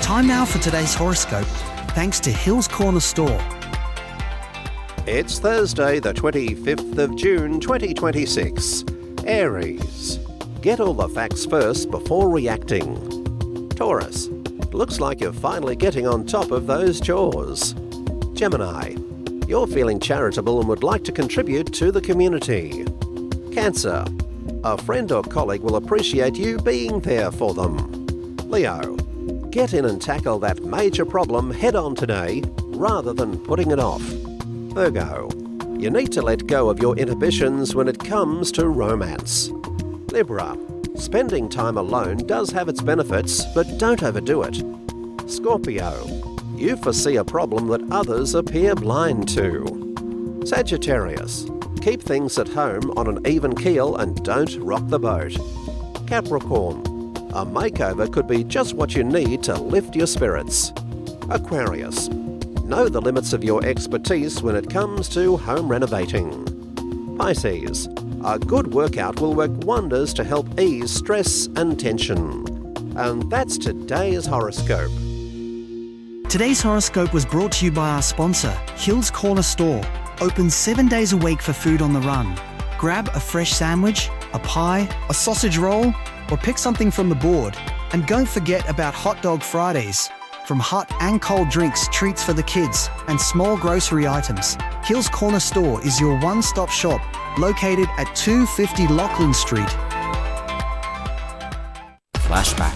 Time now for today's horoscope, thanks to Hills Corner Store. It's Thursday, the 25th of June, 2026. Aries. Get all the facts first before reacting. Taurus. Looks like you're finally getting on top of those chores. Gemini. You're feeling charitable and would like to contribute to the community. Cancer. A friend or colleague will appreciate you being there for them. Leo. Get in and tackle that major problem head-on today, rather than putting it off. Virgo. You need to let go of your inhibitions when it comes to romance. Libra. Spending time alone does have its benefits, but don't overdo it. Scorpio. You foresee a problem that others appear blind to. Sagittarius. Keep things at home on an even keel and don't rock the boat. Capricorn. A makeover could be just what you need to lift your spirits. Aquarius. Know the limits of your expertise when it comes to home renovating. Pisces. A good workout will work wonders to help ease stress and tension. And that's today's horoscope. Today's horoscope was brought to you by our sponsor, Hills Corner Store. Open 7 days a week for food on the run. Grab a fresh sandwich, a pie, a sausage roll, or pick something from the board. And don't forget about Hot Dog Fridays. From hot and cold drinks, treats for the kids, and small grocery items, Hills Corner Store is your one-stop shop, located at 250 Lachlan Street. Flashback.